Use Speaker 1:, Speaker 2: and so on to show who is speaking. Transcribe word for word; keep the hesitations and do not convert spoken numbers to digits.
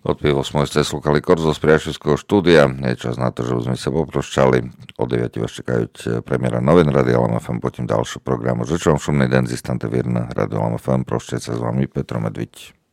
Speaker 1: Od pět osm ste slúchali Korzo z priateľského štúdia. Je čas na to, že už sme sa poproščali. O deviatej vás čekajú premiéra novin Rádia Alarm ef em, potom ďalší program. Žečujem šumný den, zistante vírna Rádio Alarm ef em. Prošťať sa s vami Petro Medviť.